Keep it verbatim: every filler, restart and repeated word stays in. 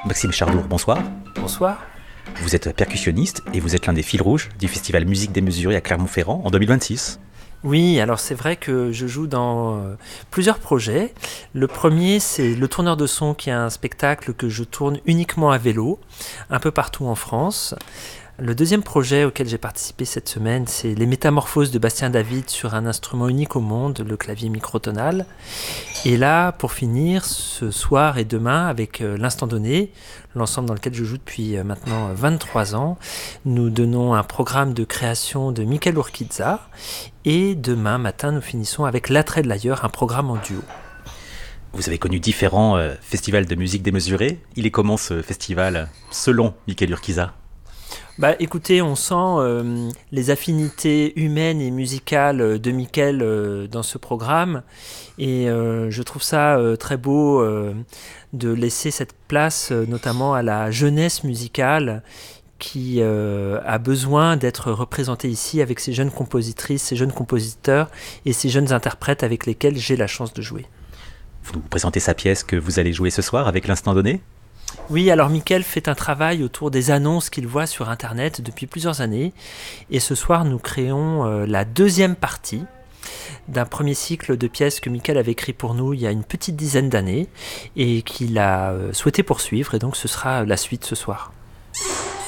Maxime Chardour, bonsoir. Bonsoir. Vous êtes percussionniste et vous êtes l'un des fils rouges du festival Musique démesurée à Clermont-Ferrand en deux mille vingt-six. Oui, alors c'est vrai que je joue dans euh, plusieurs projets. Le premier, c'est Le Tourneur de Son, qui est un spectacle que je tourne uniquement à vélo, un peu partout en France. Le deuxième projet auquel j'ai participé cette semaine, c'est Les Métamorphoses de Bastien David sur un instrument unique au monde, le clavier microtonal. Et là, pour finir, ce soir et demain, avec euh, l'Instant Donné, l'ensemble dans lequel je joue depuis euh, maintenant vingt-trois ans, nous donnons un programme de création de Michael Urquiza. Et demain matin, nous finissons avec L'attrait de l'ailleurs, un programme en duo. Vous avez connu différents euh, festivals de musique démesurée. Il est comment ce festival selon Michael Urquiza ? Bah, écoutez, on sent euh, les affinités humaines et musicales de Michael euh, dans ce programme, et euh, je trouve ça euh, très beau euh, de laisser cette place euh, notamment à la jeunesse musicale qui euh, a besoin d'être représentée ici avec ces jeunes compositrices, ces jeunes compositeurs et ces jeunes interprètes avec lesquels j'ai la chance de jouer. Vous nous présentez sa pièce que vous allez jouer ce soir avec l'Instant Donné ? Oui, alors Michael fait un travail autour des annonces qu'il voit sur Internet depuis plusieurs années. Et ce soir, nous créons euh, la deuxième partie d'un premier cycle de pièces que Michael avait écrit pour nous il y a une petite dizaine d'années et qu'il a euh, souhaité poursuivre. Et donc ce sera la suite ce soir.